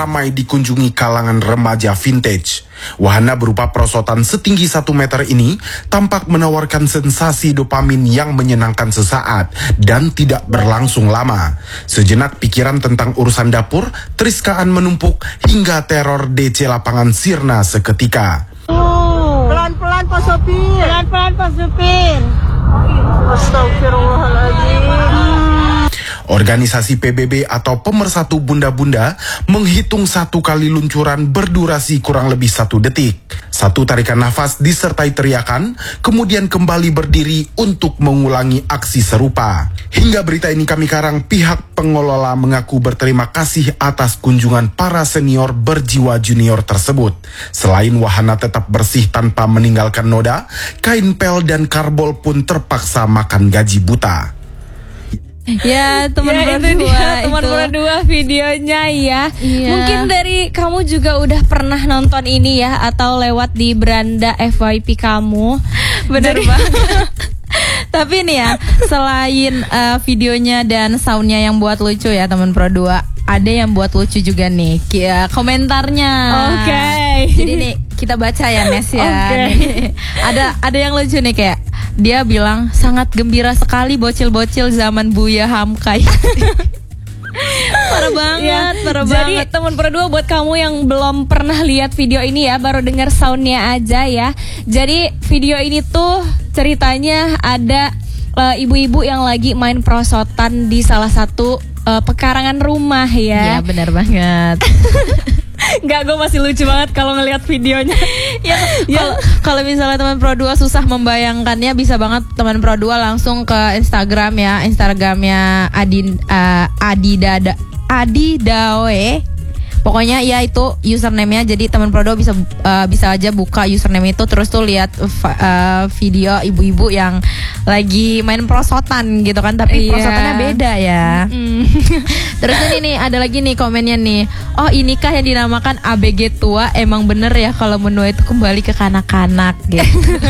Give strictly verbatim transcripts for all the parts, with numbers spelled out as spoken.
ramai dikunjungi kalangan remaja vintage. Wahana berupa perosotan setinggi satu meter ini tampak menawarkan sensasi dopamin yang menyenangkan sesaat dan tidak berlangsung lama. Sejenak pikiran tentang urusan dapur, teriskaan menumpuk hingga teror D C lapangan sirna seketika. Oh. Pelan-pelan Pak Sopir. Pelan-pelan Pak Sopir. Astagfirullahaladzim. Organisasi P B B atau Pemersatu Bunda-Bunda menghitung satu kali luncuran berdurasi kurang lebih satu detik. Satu tarikan nafas disertai teriakan, kemudian kembali berdiri untuk mengulangi aksi serupa. Hingga berita ini kami karang, pihak pengelola mengaku berterima kasih atas kunjungan para senior berjiwa junior tersebut. Selain wahana tetap bersih tanpa meninggalkan noda, kain pel dan karbol pun terpaksa makan gaji buta. Ya teman ya, berdua teman berdua videonya ya. Iya. Mungkin dari kamu juga udah pernah nonton ini ya, atau lewat di beranda F Y P kamu. Bener Jadi, banget. Tapi nih ya, selain uh, videonya dan soundnya yang buat lucu ya teman Pro dua, ada yang buat lucu juga nih ya, komentarnya. Oke. Okay. Jadi nih kita baca ya Nes ya. Okay. Nih, ada ada yang lucu nih, kayak dia bilang sangat gembira sekali bocil-bocil zaman Buya Hamka. Parah banget, ya, parah jadi, banget. Jadi teman berdua, buat kamu yang belum pernah lihat video ini ya, baru dengar soundnya aja ya. Jadi video ini tuh ceritanya ada uh, ibu-ibu yang lagi main perosotan di salah satu uh, pekarangan rumah ya. Iya benar banget. Enggak, gue masih lucu banget kalau ngelihat videonya. Ya, ya. Kalau misalnya teman Pro dua susah membayangkannya, bisa banget teman Pro dua langsung ke Instagram ya, Instagramnya Adi uh, Adi Dada Adi Dawe. Pokoknya ya itu username-nya. Jadi teman Pro dua bisa uh, bisa aja buka username itu, terus tuh lihat uh, video ibu-ibu yang lagi main perosotan gitu kan, tapi iya. perosotannya beda ya. Mm. Terus ini nih ada lagi nih komennya nih. Oh, inikah yang dinamakan A B G tua? Emang bener ya kalau menua itu kembali ke kanak-kanak gitu.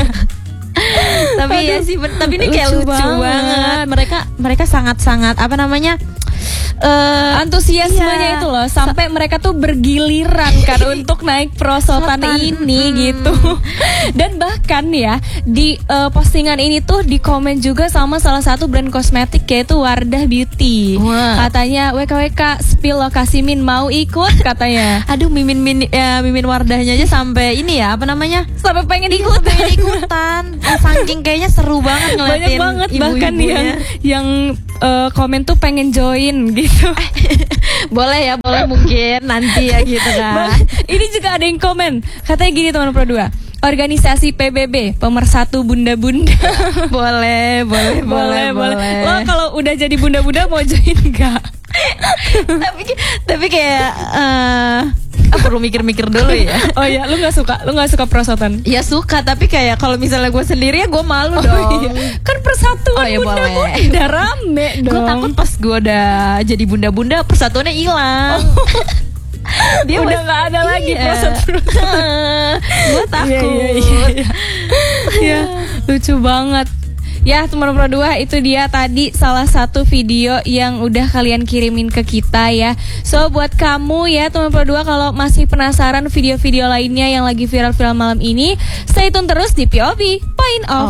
Tapi Aduh, ya sih, tapi ini kayak lucu, lucu banget. banget. Mereka mereka sangat-sangat apa namanya? Uh, antusiasmenya iya. itu loh, sampai Sa- mereka tuh bergiliran kan untuk naik perosotan Sotan. ini hmm. gitu. Dan bahkan ya di uh, postingan ini tuh di komen juga sama salah satu brand kosmetik, yaitu Wardah Beauty. Wah. Katanya W K W K spill lokasi Min mau ikut katanya. Aduh, mimin mimin ya, mimin Wardahnya aja sampai ini ya apa namanya? Sampai pengen Ikut, ikut. pengen ikutan. Saking kayaknya seru banget ngeliatin Banyak banget bahkan yang ibu-ibunya. yang uh, komen tuh pengen join gitu. Boleh ya, boleh mungkin nanti ya gitu kan. Ini juga ada yang komen, katanya gini teman Pro dua, organisasi P B B, Pemersatu Bunda-Bunda. boleh, boleh, boleh, boleh. Lo kalau udah jadi bunda-bunda mau join nggak? tapi tapi kayak uh, ah, perlu mikir-mikir dulu ya. Oh ya, lu nggak suka, lu nggak suka perosotan? Ya suka, tapi kayak kalau misalnya gue sendiri ya gue malu Oh, dong. iya. Kan persatuan Oh, iya, bunda-bunda boleh. udah rame dong. Gue takut pas gue udah jadi bunda-bunda persatuannya hilang. Oh. Dia udah mas- nggak ada lagi iya. perosotan. Gue takut. Iya, iya, iya, iya. Ya, lucu banget. Ya teman Pro dua, itu dia tadi salah satu video yang udah kalian kirimin ke kita ya. So buat kamu ya teman Pro dua, kalau masih penasaran video-video lainnya yang lagi viral-viral malam ini, stay tune terus di P O V Point of